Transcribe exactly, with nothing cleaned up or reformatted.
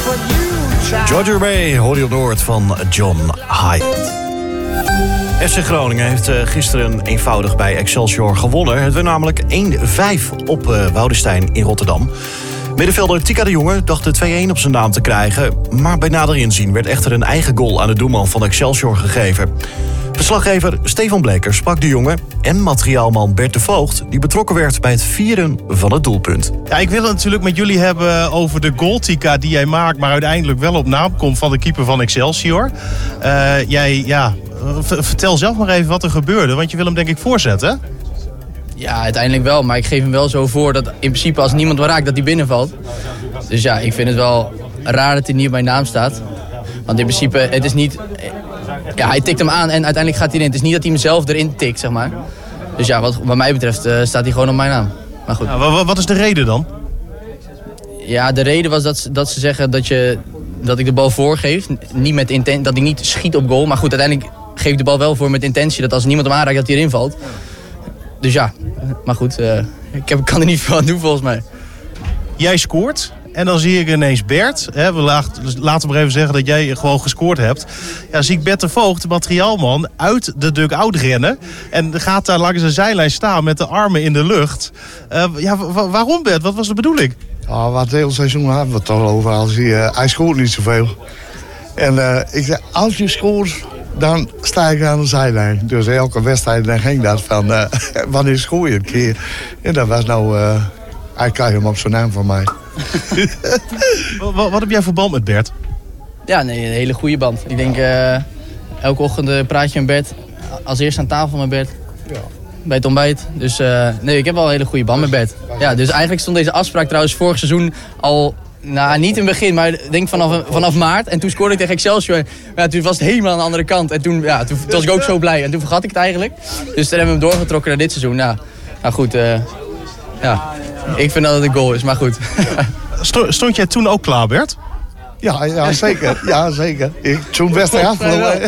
Georgia Bay, hoor je op Noord van John Hyatt. F C Groningen heeft gisteren eenvoudig bij Excelsior gewonnen. Het werd namelijk één vijf op uh, Woudestein in Rotterdam. Middenvelder Tika de Jonge dacht de twee-een op zijn naam te krijgen. Maar bij nader inzien werd echter een eigen goal aan de doelman van Excelsior gegeven. Verslaggever Stefan Bleker sprak de Jonge en materiaalman Bert de Voogd, die betrokken werd bij het vieren van het doelpunt. Ja, ik wil het natuurlijk met jullie hebben over de goal, Tika, die jij maakt, maar uiteindelijk wel op naam komt van de keeper van Excelsior. Uh, jij, ja, v- vertel zelf maar even wat er gebeurde, want je wil hem denk ik voorzetten, hè? Ja, uiteindelijk wel, maar ik geef hem wel zo voor dat in principe als niemand me raakt dat hij binnenvalt. Dus ja, ik vind het wel raar dat hij niet op mijn naam staat. Want in principe, het is niet... Ja, hij tikt hem aan en uiteindelijk gaat hij erin. Het is niet dat hij hem zelf erin tikt, zeg maar. Dus ja, wat, wat mij betreft uh, staat hij gewoon op mijn naam. Maar goed. Ja, wat, wat is de reden dan? Ja, de reden was dat, dat ze zeggen dat, je, dat ik de bal voorgeef. Niet met inten- dat ik niet schiet op goal. Maar goed, uiteindelijk geef ik de bal wel voor met intentie dat als niemand hem aanraakt dat hij erin valt. Dus ja, maar goed, uh, ik heb, kan er niet veel aan doen volgens mij. Jij scoort en dan zie ik ineens Bert. Hè, we laat, laten we maar even zeggen dat jij gewoon gescoord hebt. Ja, zie ik Bert de Voogd, de materiaalman, uit de dugout rennen. En gaat daar langs de zijlijn staan met de armen in de lucht. Uh, ja, w- waarom Bert? Wat was de bedoeling? Ja, wat het hele seizoen hebben we het toch over. Als hij, uh, hij scoort niet zoveel. En uh, ik zei, als je scoort, dan sta ik aan de zijlijn. Dus elke wedstrijd dan ging dat van, uh, wanneer scoor je een keer? En dat was nou, uh, hij krijgt hem op zijn naam van mij. wat, wat heb jij voor band met Bert? Ja, nee, een hele goede band. Ik denk, uh, elke ochtend uh, praat je met Bert. Als eerste aan tafel met Bert. Ja. Bij het ontbijt. Dus uh, nee, ik heb wel een hele goede band met Bert. Ja, dus eigenlijk stond deze afspraak trouwens vorig seizoen al... Nou, niet in het begin, maar ik denk vanaf, vanaf maart. En toen scoorde ik tegen Excelsior. Ja, toen was het helemaal aan de andere kant. En toen, ja, toen, toen was ik ook zo blij. En toen vergat ik het eigenlijk. Dus toen hebben we hem doorgetrokken naar dit seizoen. Nou, nou goed, uh, ja. Ik vind dat het een goal is, maar goed. Stond jij toen ook klaar, Bert? Ja, ja zeker. Ja, zeker. Ik, toen wedstrijd afgelopen.